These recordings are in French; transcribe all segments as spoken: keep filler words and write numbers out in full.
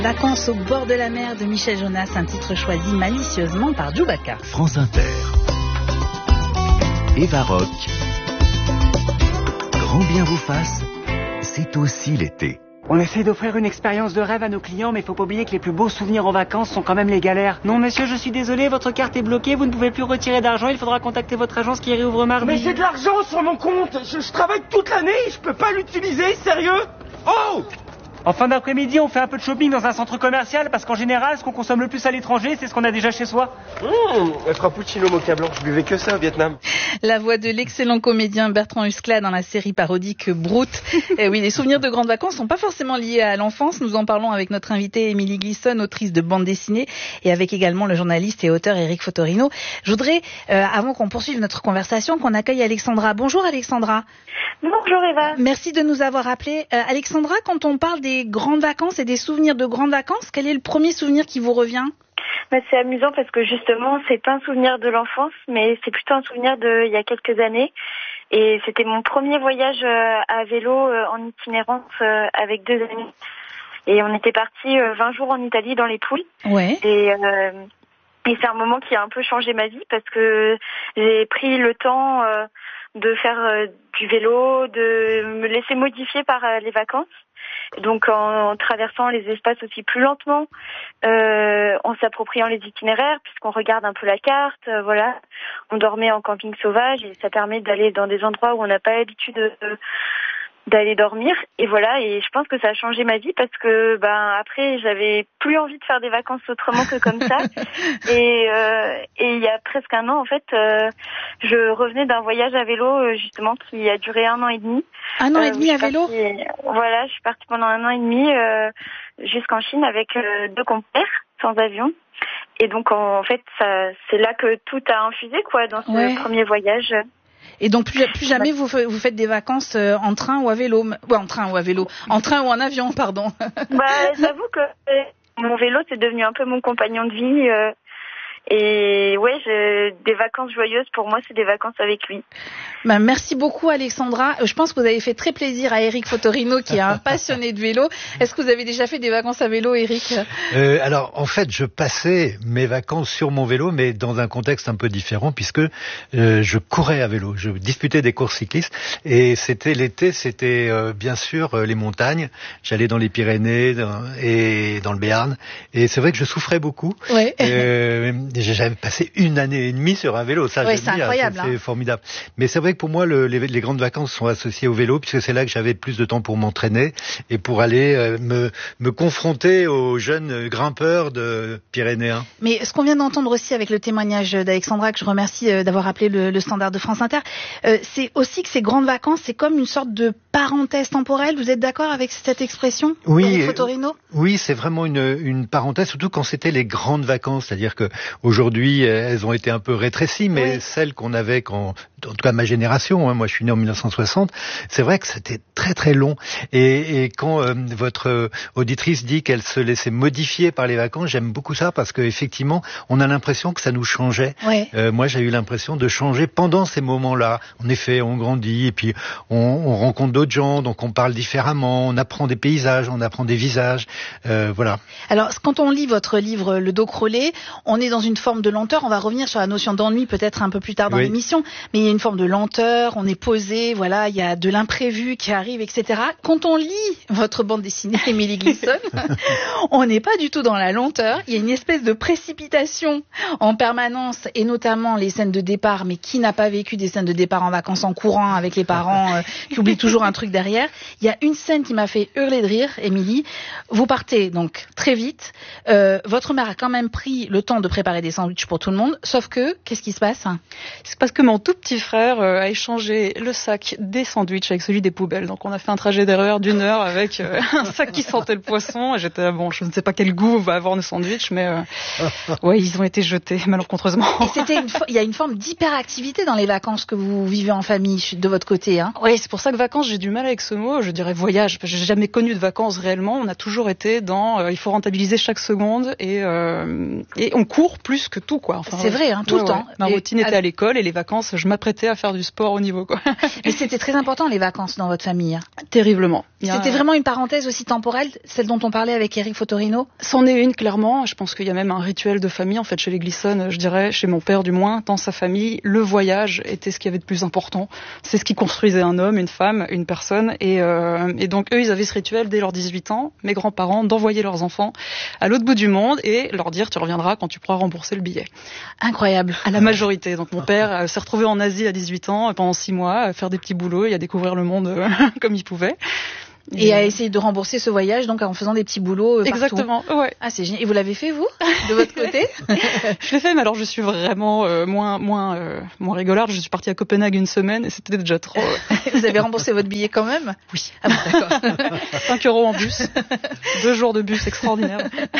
Vacances au bord de la mer de Michel Jonas, un titre choisi malicieusement par Djoubaka. France Inter. Eva Rock. Grand bien vous fasse, c'est aussi l'été. On essaie d'offrir une expérience de rêve à nos clients, mais faut pas oublier que les plus beaux souvenirs en vacances sont quand même les galères. Non monsieur, je suis désolé, votre carte est bloquée, vous ne pouvez plus retirer d'argent, il faudra contacter votre agence qui réouvre mardi. Mais j'ai de l'argent sur mon compte, je, je travaille toute l'année, je peux pas l'utiliser, sérieux? Oh! En fin d'après-midi, on fait un peu de shopping dans un centre commercial, parce qu'en général, ce qu'on consomme le plus à l'étranger, c'est ce qu'on a déjà chez soi. Mmh, un frappuccino mocha blanc, je buvais que ça au Vietnam. La voix de l'excellent comédien Bertrand Huskla dans la série parodique Brute. Et oui, les souvenirs de grandes vacances sont pas forcément liés à l'enfance. Nous en parlons avec notre invitée Émilie Glisson, autrice de bande dessinée, et avec également le journaliste et auteur Éric Fotorino. Je voudrais, euh, avant qu'on poursuive notre conversation, qu'on accueille Alexandra. Bonjour Alexandra. Bonjour Eva. Merci de nous avoir appelés. Euh, Alexandra, quand on parle des grandes vacances et des souvenirs de grandes vacances, quel est le premier souvenir qui vous revient ? Bah, c'est amusant parce que justement, c'est pas un souvenir de l'enfance, mais c'est plutôt un souvenir de il y a quelques années. Et c'était mon premier voyage euh, à vélo euh, en itinérance euh, avec deux amis. Et on était partis euh, vingt jours en Italie dans les Pouilles. Ouais. Et, euh, et c'est un moment qui a un peu changé ma vie parce que j'ai pris le temps euh, de faire euh, du vélo, de me laisser modifier par euh, les vacances. Donc en, en traversant les espaces aussi plus lentement, euh, en s'appropriant les itinéraires puisqu'on regarde un peu la carte, euh, voilà. On dormait en camping sauvage et ça permet d'aller dans des endroits où on n'a pas l'habitude de, de, d'aller dormir. Et voilà, et je pense que ça a changé ma vie parce que ben après j'avais plus envie de faire des vacances autrement que comme ça. Et euh, et il y a presque un an en fait, euh, je revenais d'un voyage à vélo justement qui a duré un an et demi. Un an et demi euh, à vélo. Partie, voilà, je suis partie pendant un an et demi euh, jusqu'en Chine avec euh, deux compères sans avion. Et donc en fait, ça, c'est là que tout a infusé quoi dans ce ouais. premier voyage. Et donc plus, plus jamais vous, vous faites des vacances en train ou à vélo, ouais, en train ou à vélo, en train ou en avion, pardon. Bah, j'avoue que mon vélo c'est devenu un peu mon compagnon de vie. Euh, Et ouais, je, des vacances joyeuses, pour moi, c'est des vacances avec lui. Bah, merci beaucoup, Alexandra. Je pense que vous avez fait très plaisir à Éric Fotorino, qui est un passionné de vélo. Est-ce que vous avez déjà fait des vacances à vélo, Éric ? euh, Alors, en fait, je passais mes vacances sur mon vélo, mais dans un contexte un peu différent, puisque euh, je courais à vélo. Je disputais des courses cyclistes. Et c'était l'été, c'était euh, bien sûr euh, les montagnes. J'allais dans les Pyrénées dans, et dans le Béarn. Et c'est vrai que je souffrais beaucoup. Ouais. Euh, J'avais passé une année et demie sur un vélo, ça, ouais, je c'est dire, incroyable, c'est hein. formidable. Mais c'est vrai que pour moi, le, les, les grandes vacances sont associées au vélo, puisque c'est là que j'avais plus de temps pour m'entraîner et pour aller euh, me, me confronter aux jeunes grimpeurs de Pyrénéens. Mais ce qu'on vient d'entendre aussi avec le témoignage d'Alexandra, que je remercie euh, d'avoir appelé le, le standard de France Inter, euh, c'est aussi que ces grandes vacances, c'est comme une sorte de parenthèse temporelle. Vous êtes d'accord avec cette expression, oui, Éric Fotorino ? Oui, c'est vraiment une, une parenthèse, surtout quand c'était les grandes vacances, c'est-à-dire que aujourd'hui, elles ont été un peu rétrécies, mais oui. Celles qu'on avait quand, en tout cas ma génération, hein, moi je suis né en mille neuf cent soixante, c'est vrai que c'était très très long. Et, et quand euh, votre auditrice dit qu'elle se laissait modifier par les vacances, j'aime beaucoup ça parce qu'effectivement, on a l'impression que ça nous changeait. Oui. Euh, moi, j'ai eu l'impression de changer pendant ces moments-là. En effet, on grandit et puis on, on rencontre d'autres gens, donc on parle différemment, on apprend des paysages, on apprend des visages, euh, voilà. Alors, quand on lit votre livre Le dos crôlé, on est dans une forme de lenteur. On va revenir sur la notion d'ennui peut-être un peu plus tard dans oui. l'émission, mais il y a une forme de lenteur, on est posé, voilà, il y a de l'imprévu qui arrive, et cetera. Quand on lit votre bande dessinée, Émilie Glisson, on n'est pas du tout dans la lenteur. Il y a une espèce de précipitation en permanence, et notamment les scènes de départ. Mais qui n'a pas vécu des scènes de départ en vacances en courant avec les parents euh, qui oublient toujours un truc derrière? Il y a une scène qui m'a fait hurler de rire, Émilie. Vous partez donc très vite. Euh, votre mère a quand même pris le temps de préparer des sandwichs pour tout le monde, sauf que, qu'est-ce qui se passe? C'est parce que mon tout petit frère euh, a échangé le sac des sandwichs avec celui des poubelles. Donc on a fait un trajet d'erreur d'une heure avec euh, un sac qui sentait le poisson. Et j'étais là, bon, je ne sais pas quel goût va avoir le sandwich, mais euh, ouais, ils ont été jetés malencontreusement. Et c'était une fo- il y a une forme d'hyperactivité dans les vacances que vous vivez en famille de votre côté, hein? Oui, c'est pour ça que vacances, j'ai du mal avec ce mot. Je dirais voyage, parce que j'ai jamais connu de vacances réellement. On a toujours été dans, euh, il faut rentabiliser chaque seconde et, euh, et on court plus plus que tout, quoi. Enfin, c'est vrai, hein, tout ouais, le temps. Ouais. Ma et routine était à... à l'école et les vacances, je m'apprêtais à faire du sport au niveau, quoi. Mais c'était très important, les vacances, dans votre famille. Terriblement. C'était a... vraiment une parenthèse aussi temporelle, celle dont on parlait avec Eric Fotorino? C'en est une, clairement. Je pense qu'il y a même un rituel de famille, en fait, chez les Glisson, je dirais, chez mon père du moins, dans sa famille, le voyage était ce qu'il y avait de plus important. C'est ce qui construisait un homme, une femme, une personne. Et, euh, et donc, eux, ils avaient ce rituel dès leurs dix-huit ans, mes grands-parents, d'envoyer leurs enfants à l'autre bout du monde et leur dire, tu reviendras quand tu pourras rembourser le billet. Incroyable. À la majorité. Donc, mon père euh, s'est retrouvé en Asie à dix-huit ans, pendant six mois, à faire des petits boulots et à découvrir le monde euh, comme il pouvait. Et, et à essayer de rembourser ce voyage, donc en faisant des petits boulots euh, Exactement, partout. Ouais. Ah, c'est génial. Et vous l'avez fait, vous, de votre côté? Je l'ai fait, mais alors je suis vraiment euh, moins moins euh, moins rigolarde. Je suis partie à Copenhague une semaine et c'était déjà trop. Vous avez remboursé votre billet quand même? Oui. Ah bon, d'accord. cinq euros en bus. Deux jours de bus extraordinaire.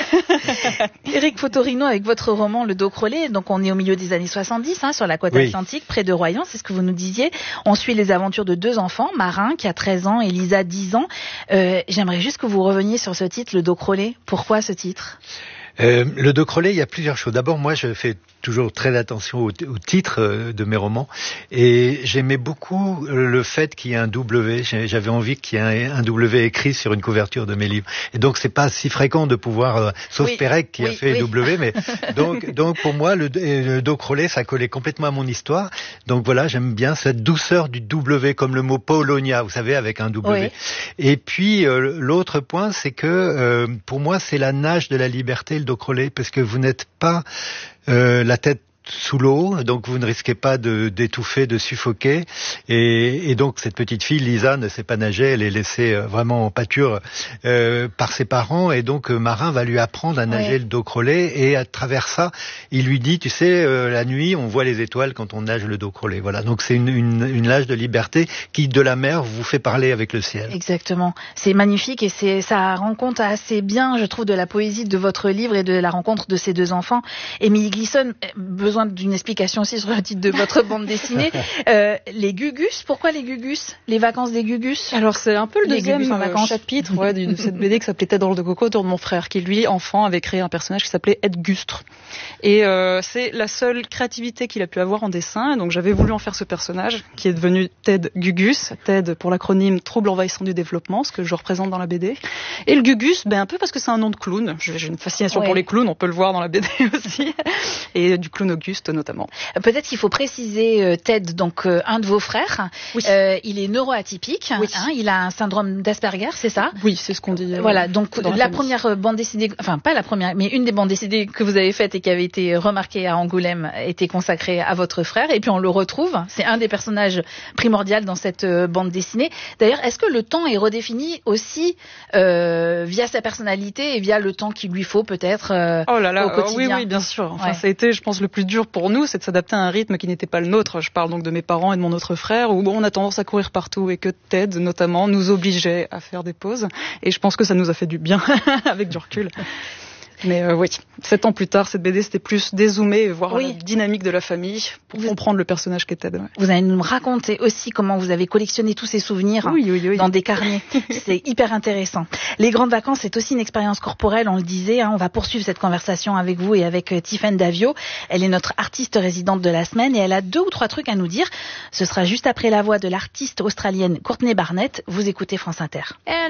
Eric Fotorino, avec votre roman Le Dos Crôlé, donc on est au milieu des années soixante-dix, hein, sur la côte oui. atlantique, près de Royan, c'est ce que vous nous disiez. On suit les aventures de deux enfants, Marin, qui a treize ans, et Lisa, dix ans. Euh, j'aimerais juste que vous reveniez sur ce titre, Le Dos Crôlé. Pourquoi ce titre? Euh, le dos crôlé, il y a plusieurs choses. D'abord, moi, je fais toujours très attention au, au titre de mes romans et j'aimais beaucoup le fait qu'il y ait un W. J'avais envie qu'il y ait un W écrit sur une couverture de mes livres. Et donc, c'est pas si fréquent de pouvoir, euh, sauf oui, Pérec qui oui, a fait oui. W, mais donc, donc pour moi, le, le dos crôlé, ça collait complètement à mon histoire. Donc voilà, j'aime bien cette douceur du W, comme le mot Polonia, vous savez, avec un W. Oui. Et puis euh, l'autre point, c'est que euh, pour moi, c'est la nage de la liberté, le dos crôlé, parce que vous n'êtes pas Euh, la tête sous l'eau, donc vous ne risquez pas de, d'étouffer, de suffoquer. Et, et donc cette petite fille, Lisa, ne sait pas nager, elle est laissée vraiment en pâture euh, par ses parents. Et donc Marin va lui apprendre à nager ouais. le dos crôlé. Et à travers ça, il lui dit, tu sais, euh, la nuit, on voit les étoiles quand on nage le dos crôlé. Voilà, donc c'est une, une, une nage de liberté qui, de la mer, vous fait parler avec le ciel. Exactement. C'est magnifique et c'est, ça rend compte assez bien, je trouve, de la poésie de votre livre et de la rencontre de ces deux enfants. Émilie Glisson, besoin d'une explication aussi sur le titre de votre bande dessinée. Euh, les Gugus, pourquoi les Gugus? Les vacances des Gugus? Alors c'est un peu le les deuxième chapitre ouais, de cette B D qui s'appelait Tête dans le coco autour de mon frère, qui lui, enfant, avait créé un personnage qui s'appelait Ed Gustre. Et euh, c'est la seule créativité qu'il a pu avoir en dessin. Donc j'avais voulu en faire ce personnage qui est devenu Ted Gugus. Ted pour l'acronyme Trouble envahissant du développement, ce que je représente dans la B D. Et le Gugus, ben un peu parce que c'est un nom de clown. J'ai une fascination ouais. pour les clowns, on peut le voir dans la B D aussi. Et du clown Auguste notamment. Peut-être qu'il faut préciser euh, Ted, donc euh, un de vos frères. Oui. Euh, il est neuroatypique. Oui. Hein, il a un syndrome d'Asperger, c'est ça? Oui, c'est ce qu'on dit. Euh, voilà. Donc la, la première bande dessinée, enfin pas la première, mais une des bandes dessinées que vous avez faites et qui avait été remarquée à Angoulême était consacrée à votre frère. Et puis on le retrouve. C'est un des personnages primordiaux dans cette euh, bande dessinée. D'ailleurs, est-ce que le temps est redéfini aussi euh, via sa personnalité et via le temps qu'il lui faut peut-être euh, oh là là, au quotidien? Oui, oui, bien sûr. Enfin, ouais. ça a été, je pense, le plus dur pour nous, c'est de s'adapter à un rythme qui n'était pas le nôtre. Je parle donc de mes parents et de mon autre frère, où on a tendance à courir partout et que Ted, notamment, nous obligeait à faire des pauses. Et je pense que ça nous a fait du bien, avec du recul. Mais euh, oui, sept ans plus tard, cette B D, c'était plus dézoomer et voir oui. la dynamique de la famille pour vous, comprendre le personnage qu'est Ted. Ouais. Vous allez nous raconter aussi comment vous avez collectionné tous ces souvenirs oui, oui, oui. dans des carnets. C'est hyper intéressant. Les grandes vacances, c'est aussi une expérience corporelle, on le disait. Hein. On va poursuivre cette conversation avec vous et avec euh, Tiffaine Davio. Elle est notre artiste résidente de la semaine et elle a deux ou trois trucs à nous dire. Ce sera juste après la voix de l'artiste australienne Courtney Barnett. Vous écoutez France Inter. And